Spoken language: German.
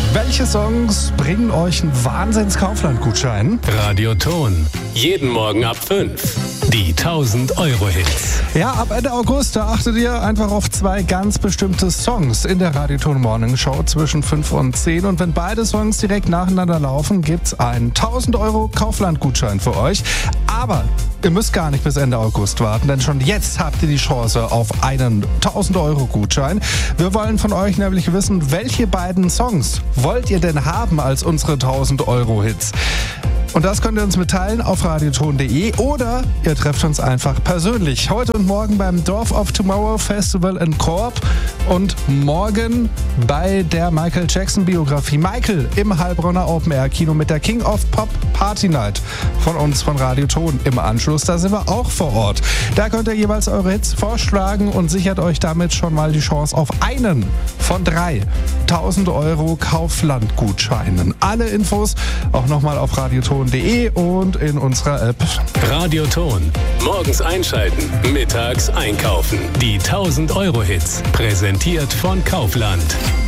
Welche Songs bringen euch einen Wahnsinns-Kaufland-Gutschein? Radioton. Jeden Morgen ab 5. Die 1000-Euro-Hits. Ja, ab Ende August, da achtet ihr einfach auf 2 ganz bestimmte Songs in der Radioton Morning Show zwischen 5 und 10. Und wenn beide Songs direkt nacheinander laufen, gibt's einen 1000-Euro Kaufland-Gutschein für euch. Aber ihr müsst gar nicht bis Ende August warten, denn schon jetzt habt ihr die Chance auf einen 1000-Euro-Gutschein. Wir wollen von euch nämlich wissen, welche beiden Songs wollt ihr denn haben als unsere 1000-Euro-Hits? Und das könnt ihr uns mitteilen auf radioton.de oder ihr trefft uns einfach persönlich. Heute und morgen beim Dorf of Tomorrow Festival in Korb und morgen bei der Michael Jackson Biografie Michael im Heilbronner Open Air Kino mit der King of Pop Party Night von uns von Radioton im Anschluss. Da sind wir auch vor Ort. Da könnt ihr jeweils eure Hits vorschlagen und sichert euch damit schon mal die Chance auf einen von 3 1000-Euro Kaufland-Gutscheinen. Alle Infos auch nochmal auf radioton.de und in unserer App. Radioton. Morgens einschalten, mittags einkaufen. Die 1000-Euro-Hits. Präsentiert von Kaufland.